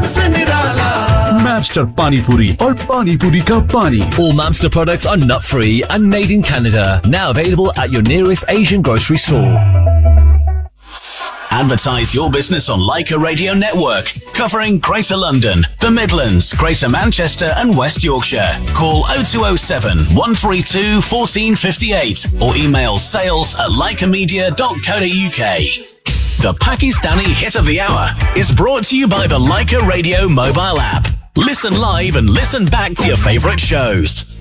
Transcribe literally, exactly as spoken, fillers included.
से निराला। Mamster Pani Puri और Pani Puri का पानी. All Mamster products are nut-free and made in Canada. Now available at your nearest Asian grocery store. Advertise your business on Leica Radio Network, covering Greater London, the Midlands, Greater Manchester and West Yorkshire. Call oh two oh seven, one three two, one four five eight or email sales at leica media dot co dot uk. The Pakistani Hit of the Hour is brought to you by the Leica Radio mobile app. Listen live and listen back to your favourite shows.